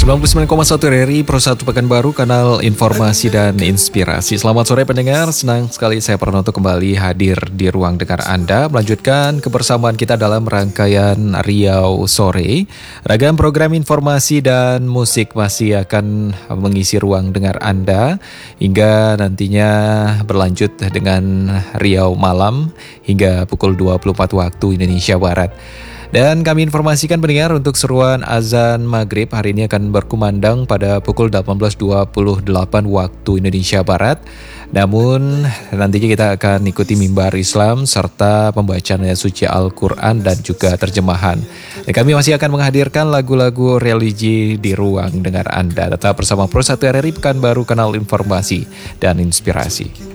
99,1 RRI Pro 1 Pekanbaru, kanal informasi dan inspirasi. Selamat sore pendengar, senang sekali saya Pranoto kembali hadir di ruang dengar Anda, melanjutkan kebersamaan kita dalam rangkaian Riau Sore. Ragam program informasi dan musik masih akan mengisi ruang dengar Anda hingga nantinya berlanjut dengan Riau Malam hingga pukul 24 waktu Indonesia Barat. Dan kami informasikan pendengar untuk seruan azan maghrib hari ini akan berkumandang pada pukul 18.28 waktu Indonesia Barat. Namun nantinya kita akan ikuti mimbar Islam serta pembacaan ayat suci Al-Quran dan juga terjemahan. Dan kami masih akan menghadirkan lagu-lagu religi di ruang dengar Anda. Tetap bersama Pro 1 RRI Pekanbaru, kanal informasi dan inspirasi.